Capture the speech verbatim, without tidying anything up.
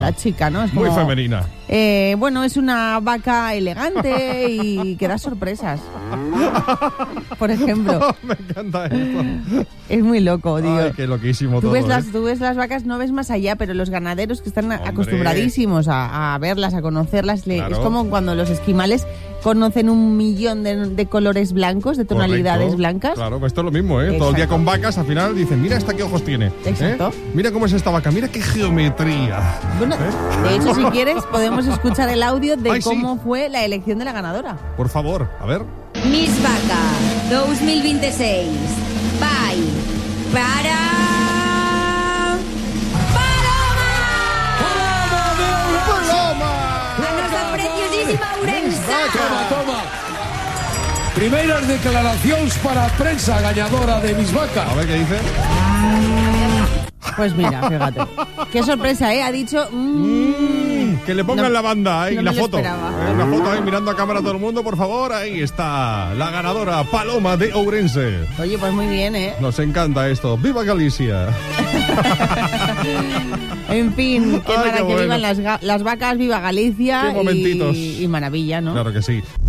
La chica, ¿no? Es como, muy femenina. Eh, bueno, es una vaca elegante y que da sorpresas. Por ejemplo. Me encanta esto. Es muy loco, tío. Ay, qué loquísimo tú todo, ves ¿eh? las, tú ves las vacas, no ves más allá, pero los ganaderos que están Hombre. acostumbradísimos a, a verlas, a conocerlas, le, Claro. es como cuando los esquimales conocen un millón de, de colores blancos, de tonalidades Correcto. blancas. Claro, pues esto es lo mismo, ¿eh? Todo el día con vacas, al final dicen, mira esta qué ojos tiene. ¿eh? Exacto. Mira cómo es esta vaca, mira qué geometría. Bueno, ¿Eh? de hecho, si quieres, podemos escuchar el audio de Ay, sí. cómo fue la elección de la ganadora. Por favor, a ver. Miss Vaca dos mil veintiséis. Bye. Para... A nosa preciosísima Ourense. Toma, toma. Primeiras declaracións para a prensa gañadora de Miss Vaca. A ver qué dice. Pues mira, fíjate. Qué sorpresa, ¿eh? Ha dicho... Mmm, Que le pongan no, la banda ahí, no la me lo foto. esperaba. Eh, La foto ahí mirando a cámara a todo el mundo, por favor. Ahí está la ganadora Paloma de Ourense. Oye, pues muy bien, ¿eh? Nos encanta esto. ¡Viva Galicia! En fin, qué Ay, para qué que bueno. vivan las, ga- las vacas, viva Galicia Qué momentitos. y, y maravilla, ¿no? Claro que sí.